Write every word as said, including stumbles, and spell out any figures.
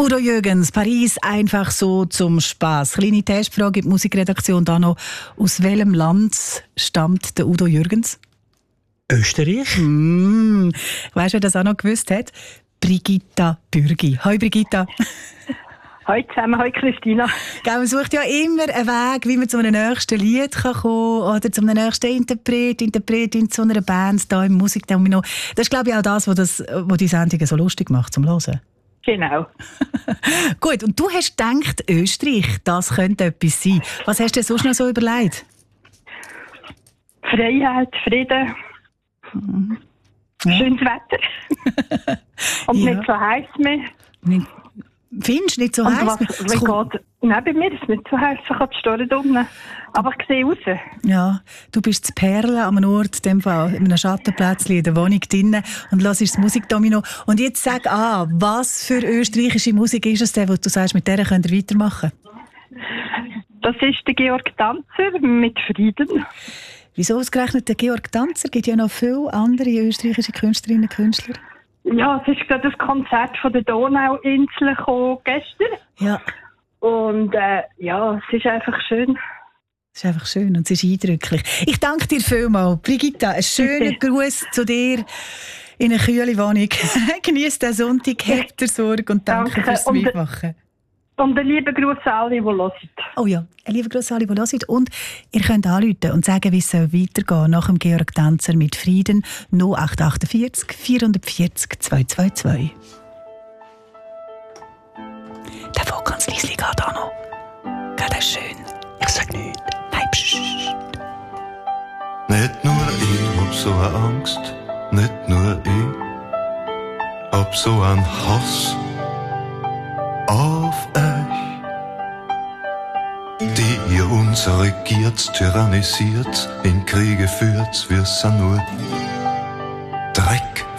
Udo Jürgens, Paris einfach so zum Spass. Kleine Testfrage in die Musikredaktion da noch. Aus welchem Land stammt der Udo Jürgens? Österreich. Mm, weißt du, wer das auch noch gewusst hat? Brigitta Bürgi. Hoi Brigitta. Hoi zusammen, hoi Christina. Man sucht ja immer einen Weg, wie man zu einem nächsten Lied kann kommen kann oder zu einem nächsten Interpret, Interpretin zu einer Band da im Musikdomino. Das ist, glaube ich, auch das, was, das, was die Sendung so lustig macht zum Hören. Genau. Gut, und du hast gedacht, Österreich, das könnte etwas sein. Was hast du dir sonst noch so überlegt? Freiheit, Frieden, mhm. ja. Schönes Wetter und ja. Nicht so heiß mehr. Nicht, findest du nicht so und heiß? Was, wenn geht, nein, bei mir ist es nicht so heiß, ich kann die Störe unten. Aber ich sehe raus. Ja, du bist zu Perlen an einem Ort, in dem Fall, in einem Schattenplätzchen in der Wohnung drinnen und hörst das Musikdomino. Und jetzt sag an, was für österreichische Musik ist es denn, wo du sagst, mit der könnt ihr weitermachen? Das ist der Georg Tanzer mit Frieden. Wieso ausgerechnet der Georg Tanzer? Es gibt ja noch viele andere österreichische Künstlerinnen und Künstler. Ja, es ist gerade das Konzert von der Donauinsel gekommen, gestern. Ja. Und äh, ja, es ist einfach schön. Es ist einfach schön und es ist eindrücklich. Ich danke dir vielmals. Brigitta, einen schönen Gruß zu dir in eine kühle Wohnung. Genieß den Sonntag, habt ihr Sorge und danke, danke. fürs Mitmachen. Und einen lieben Gruß an alle, die hören. Oh ja, einen lieben Gruß an alle, die hören. Und ihr könnt anrufen und sagen, wie es weitergehen soll nach dem Georg Tanzer mit Frieden null acht acht vier vier vier vier zwei zwei zwei. Der Vogel ganz leise geht auch noch. Gell, das ist schön. Ich sag nichts. Nein, pssst. Nicht nur ich hab so eine Angst, nicht nur ich hab so einen Hass auf euch, die ihr uns regiert, tyrannisiert, in Kriege führt, wir sind nur Dreck